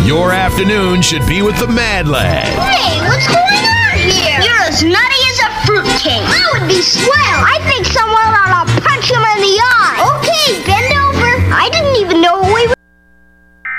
Your afternoon should be with the Mad Lad. Hey, what's going on here? You're as nutty as a fruitcake. That would be swell. I think someone ought to punch him in the